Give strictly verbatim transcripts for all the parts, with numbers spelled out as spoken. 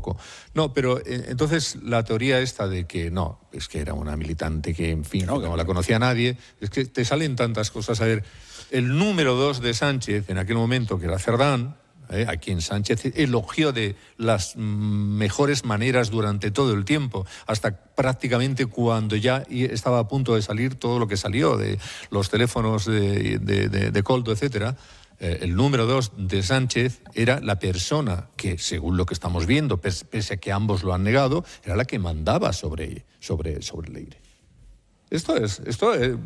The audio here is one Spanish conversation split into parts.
poco. No, pero eh, entonces la teoría esta de que no, es que era una militante que, en fin, no, que no la conocía nadie, es que te salen tantas cosas. A ver, el número dos de Sánchez, en aquel momento, que era Cerdán, Eh, a quien Sánchez elogió de las mejores maneras durante todo el tiempo, hasta prácticamente cuando ya estaba a punto de salir todo lo que salió, de los teléfonos de, de, de, de Coldo, etcétera. Eh, el número dos de Sánchez era la persona que, según lo que estamos viendo, pese, pese a que ambos lo han negado, era la que mandaba sobre, sobre, sobre Leire. Esto es, esto es,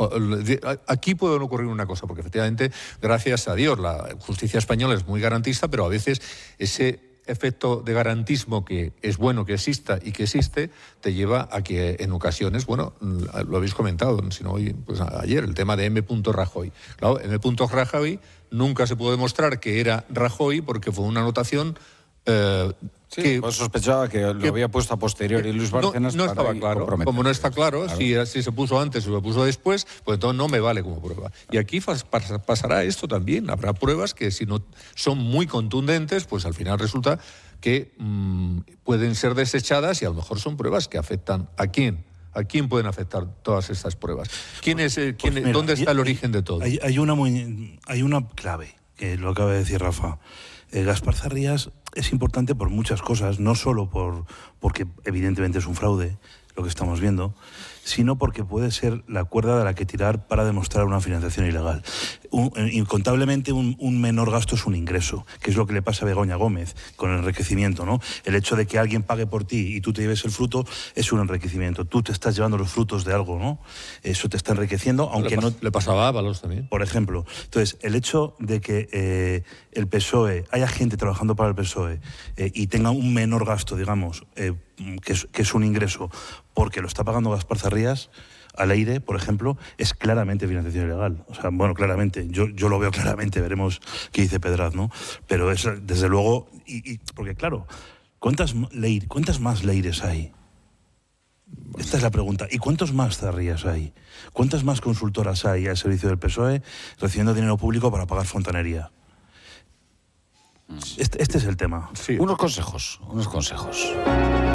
aquí puede ocurrir una cosa, porque efectivamente, gracias a Dios, la justicia española es muy garantista, pero a veces ese efecto de garantismo que es bueno que exista y que existe, te lleva a que en ocasiones, bueno, lo habéis comentado, si no hoy, pues ayer, el tema de M. Rajoy. Claro, M. Rajoy nunca se pudo demostrar que era Rajoy porque fue una anotación eh, Sí, que, pues sospechaba que lo que, había puesto a posteriori Luis Bárcenas. No, no estaba claro. Como no está claro, claro. Si, si se puso antes o se puso después, pues entonces no me vale como prueba. Y aquí pas, pas, pasará esto también. Habrá pruebas que si no son muy contundentes, pues al final resulta que mmm, pueden ser desechadas y a lo mejor son pruebas que afectan a quién. ¿A quién pueden afectar todas estas pruebas? ¿Quién es, eh, quién, pues mira, ¿Dónde está hay, el origen de todo? Hay, hay, una muy, hay una clave, que lo acaba de decir Rafa. Eh, Gaspar Zarrías es importante por muchas cosas, no solo por porque evidentemente es un fraude, lo que estamos viendo, sino porque puede ser la cuerda de la que tirar para demostrar una financiación ilegal. Un, incontablemente un, un menor gasto es un ingreso, que es lo que le pasa a Begoña Gómez con el enriquecimiento, ¿no? El hecho de que alguien pague por ti y tú te lleves el fruto es un enriquecimiento. Tú te estás llevando los frutos de algo, ¿no? Eso te está enriqueciendo, aunque le no... Le pasaba a Ábalos también. Por ejemplo. Entonces, el hecho de que eh, el P S O E, haya gente trabajando para el P S O E eh, y tenga un menor gasto, digamos, eh, que, es, que es un ingreso, porque lo está pagando Gaspar Zarrías, al aire, por ejemplo, es claramente financiación ilegal. O sea, bueno, claramente, yo, yo lo veo claramente, veremos qué dice Pedraz, ¿no? Pero es, desde luego, y, y, porque claro, ¿cuántas, leir, ¿cuántas más leires hay? Esta es la pregunta. ¿Y cuántos más Zarrías hay? ¿Cuántas más consultoras hay al servicio del P S O E recibiendo dinero público para pagar fontanería? Este, este es el tema. Sí. Unos consejos, unos consejos.